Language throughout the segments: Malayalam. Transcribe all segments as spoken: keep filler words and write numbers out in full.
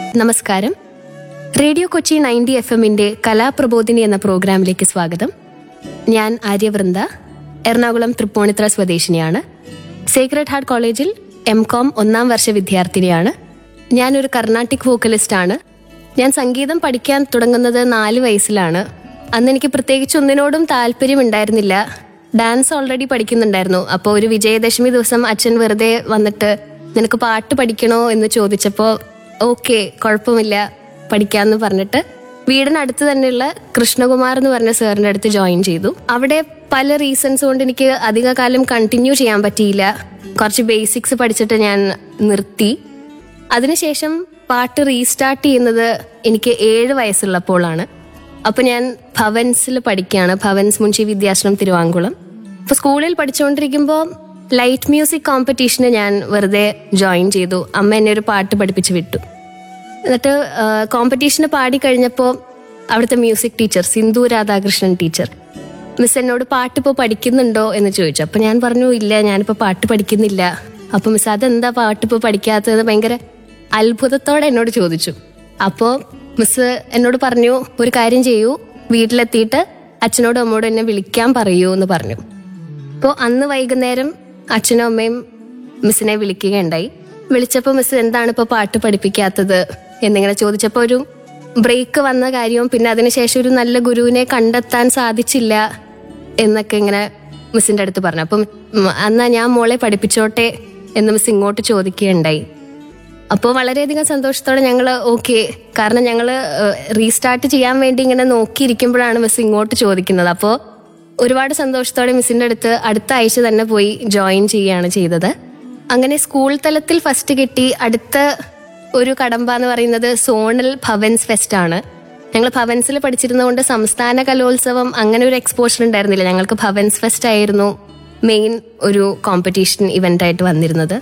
നമസ്കാരം. റേഡിയോ കൊച്ചി നയൻറ്റി എഫ് എമ്മിന്റെ കലാപ്രബോധിനി എന്ന പ്രോഗ്രാമിലേക്ക് സ്വാഗതം. ഞാൻ ആര്യവൃന്ദ, എറണാകുളം തൃപ്പൂണിത്തുറ സ്വദേശിനിയാണ്. സേക്രഡ് ഹാർട്ട് കോളേജിൽ എം കോം ഒന്നാം വർഷ വിദ്യാർത്ഥിനിയാണ്. ഞാനൊരു കർണാട്ടിക് വോക്കലിസ്റ്റ് ആണ്. ഞാൻ സംഗീതം പഠിക്കാൻ തുടങ്ങുന്നത് നാല് വയസ്സിലാണ്. അന്ന് എനിക്ക് പ്രത്യേകിച്ച് ഒന്നിനോടും താല്പര്യം ഉണ്ടായിരുന്നില്ല. Dance already പഠിക്കുന്നുണ്ടായിരുന്നു. അപ്പോൾ ഒരു വിജയദശമി ദിവസം അച്ഛൻ വെറുതെ വന്നിട്ട് നിനക്ക് പാട്ട് പഠിക്കണോ എന്ന് ചോദിച്ചപ്പോൾ ഓക്കെ, കുഴപ്പമില്ല, പഠിക്കാമെന്ന് പറഞ്ഞിട്ട് വീടിനടുത്ത് തന്നെയുള്ള കൃഷ്ണകുമാർ എന്ന് പറഞ്ഞ സാറിന്റെ അടുത്ത് ജോയിൻ ചെയ്തു. അവിടെ പല റീസൺസ് കൊണ്ട് എനിക്ക് അധിക കാലം കണ്ടിന്യൂ ചെയ്യാൻ പറ്റിയില്ല. കുറച്ച് ബേസിക്സ് പഠിച്ചിട്ട് ഞാൻ നിർത്തി. അതിനുശേഷം പാട്ട് റീസ്റ്റാർട്ട് ചെയ്യുന്നത് എനിക്ക് ഏഴ് വയസ്സുള്ളപ്പോഴാണ്. അപ്പൊ ഞാൻ ഭവൻസിൽ പഠിക്കുകയാണ്, ഭവൻസ് മുൻഷി വിദ്യാശ്രമം തിരുവാങ്കുളം. അപ്പൊ സ്കൂളിൽ പഠിച്ചുകൊണ്ടിരിക്കുമ്പോൾ ലൈറ്റ് മ്യൂസിക് കോമ്പറ്റീഷന് ഞാൻ വെറുതെ ജോയിൻ ചെയ്തു. അമ്മ എന്നെ ഒരു പാട്ട് പഠിപ്പിച്ച് വിട്ടു. എന്നിട്ട് കോമ്പറ്റീഷന് പാടി കഴിഞ്ഞപ്പോൾ അവിടുത്തെ music teacher Sindhu Radhakrishnan teacher miss എന്നോട് പാട്ട് ഇപ്പോൾ പഠിക്കുന്നുണ്ടോ എന്ന് ചോദിച്ചു. അപ്പൊ ഞാൻ പറഞ്ഞു ഇല്ല, ഞാനിപ്പോൾ പാട്ട് പഠിക്കുന്നില്ല. അപ്പൊ മിസ് അതെന്താ പാട്ട് ഇപ്പോൾ പഠിക്കാത്തത് ഭയങ്കര അത്ഭുതത്തോടെ എന്നോട് ചോദിച്ചു. അപ്പോൾ മിസ് എന്നോട് പറഞ്ഞു, ഒരു കാര്യം ചെയ്യൂ, വീട്ടിലെത്തിയിട്ട് അച്ഛനോടും അമ്മയോടും എന്നെ വിളിക്കാൻ പറയൂ എന്ന് പറഞ്ഞു. അപ്പോൾ അന്ന് വൈകുന്നേരം അച്ഛനും അമ്മയും മിസ്സിനെ വിളിക്കുകയുണ്ടായി. വിളിച്ചപ്പോൾ മിസ് എന്താണ് ഇപ്പോൾ പാട്ട് പഠിപ്പിക്കാത്തത് എന്നിങ്ങനെ ചോദിച്ചപ്പോൾ ഒരു ബ്രേക്ക് വന്ന കാര്യവും പിന്നെ അതിനുശേഷം ഒരു നല്ല ഗുരുവിനെ കണ്ടെത്താൻ സാധിച്ചില്ല എന്നൊക്കെ ഇങ്ങനെ മിസ്സിന്റെ അടുത്ത് പറഞ്ഞു. അപ്പം എന്നാ ഞാൻ മോളെ പഠിപ്പിച്ചോട്ടെ എന്ന് മിസ് ഇങ്ങോട്ട് ചോദിക്കുകയുണ്ടായി. അപ്പോൾ വളരെയധികം സന്തോഷത്തോടെ ഞങ്ങൾ ഓക്കെ, കാരണം ഞങ്ങൾ റീസ്റ്റാർട്ട് ചെയ്യാൻ വേണ്ടി ഇങ്ങനെ നോക്കിയിരിക്കുമ്പോഴാണ് മിസ് ഇങ്ങോട്ട് ചോദിക്കുന്നത്. അപ്പോൾ ഒരുപാട് സന്തോഷത്തോടെ മിസ്സിന്റെ അടുത്ത് അടുത്ത ആഴ്ച തന്നെ പോയി ജോയിൻ ചെയ്യുകയാണ് ചെയ്തത്. അങ്ങനെ സ്കൂൾ തലത്തിൽ ഫസ്റ്റ് കിട്ടി. അടുത്ത ഒരു കടമ്പ എന്ന് പറയുന്നത് സോണൽ ഭവൻസ് ഫെസ്റ്റ് ആണ്. ഞങ്ങൾ ഭവൻസിൽ പഠിച്ചിരുന്നതുകൊണ്ട് സംസ്ഥാന കലോത്സവം അങ്ങനെ ഒരു എക്സ്പോഷർ ഉണ്ടായിരുന്നില്ല. ഞങ്ങൾക്ക് ഭവൻസ് ഫെസ്റ്റ് ആയിരുന്നു മെയിൻ ഒരു കോമ്പറ്റീഷൻ ഇവന്റ് ആയിട്ട് വന്നിരുന്നത്.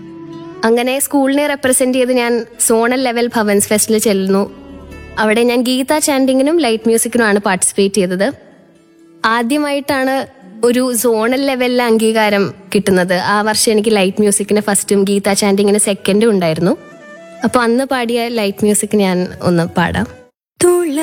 അങ്ങനെ സ്കൂളിനെ റെപ്രസെന്റ് ചെയ്ത് ഞാൻ സോണൽ ലെവൽ ഭവൻസ് ഫെസ്റ്റിൽ ചെല്ലുന്നു. അവിടെ ഞാൻ ഗീത ചാൻഡിങ്ങിനും ലൈറ്റ് മ്യൂസിക്കിനുമാണ് പാർട്ടിസിപ്പേറ്റ് ചെയ്തത്. ആദ്യമായിട്ടാണ് ഒരു സോണൽ ലെവലിലെ അംഗീകാരം കിട്ടുന്നത്. ആ വർഷം എനിക്ക് ലൈറ്റ് മ്യൂസിക്കിന് ഫസ്റ്റും ഗീത ചാൻഡിങ്ങിന് സെക്കൻഡും ഉണ്ടായിരുന്നു. അപ്പോൾ അന്ന് പാടിയ ലൈറ്റ് മ്യൂസിക് ഞാൻ ഒന്ന് പാടാം.